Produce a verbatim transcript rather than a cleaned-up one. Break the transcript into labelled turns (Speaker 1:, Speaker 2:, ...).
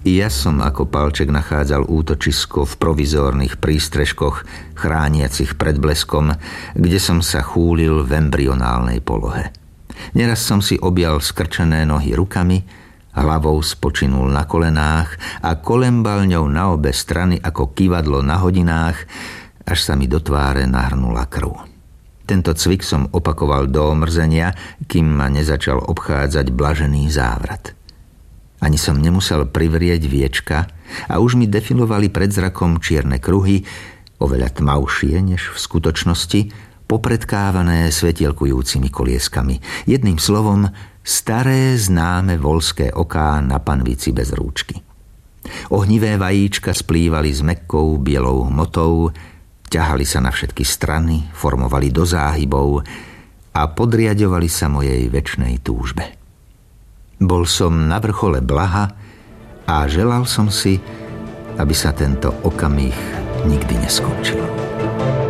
Speaker 1: I ja som ako palček nachádzal útočisko v provizórnych prístrežkoch chrániacich pred bleskom, kde som sa chúlil v embryonálnej polohe. Neraz som si objal skrčené nohy rukami, hlavou spočinul na kolenách a kolembal ňou na obe strany ako kývadlo na hodinách, až sa mi do tváre nahrnula krv. Tento cvik som opakoval do omrzenia, kým ma nezačal obchádzať blažený závrat. Ani som nemusel privrieť viečka a už mi defilovali pred zrakom čierne kruhy, oveľa tmavšie než v skutočnosti, popredkávané svetielkujúcimi kolieskami. Jedným slovom, staré známe voľské oká na panvici bez rúčky. Ohnivé vajíčka splývali s mäkkou bielou hmotou, ťahali sa na všetky strany, formovali do záhybov a podriadovali sa mojej večnej túžbe. Bol som na vrchole blaha a želal som si, aby sa tento okamih nikdy neskončil.